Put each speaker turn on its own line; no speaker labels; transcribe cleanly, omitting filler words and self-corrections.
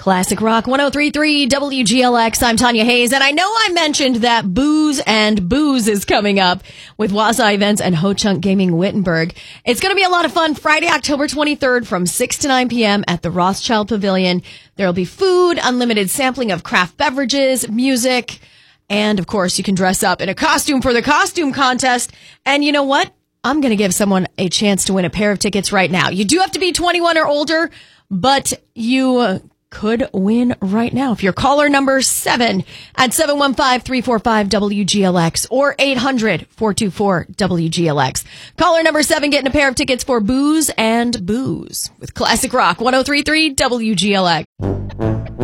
Classic Rock 103.3 WGLX. I'm Tanya Hayes, and I know I mentioned that Booze and Booze is coming up with Waza Events and Ho Chunk Gaming Wittenberg. It's going to be a lot of fun Friday, October 23rd from 6 to 9 p.m. at the Rothschild Pavilion. There will be food, unlimited sampling of craft beverages, music, and of course you can dress up in a costume for the costume contest. And you know what? I'm going to give someone a chance to win a pair of tickets right now. You do have to be 21 or older, but you could win right now if you're caller number 7 at 715-345-WGLX or 800-424-WGLX. Caller number 7 getting a pair of tickets for Booze and Booze with Classic Rock 103.3 WGLX.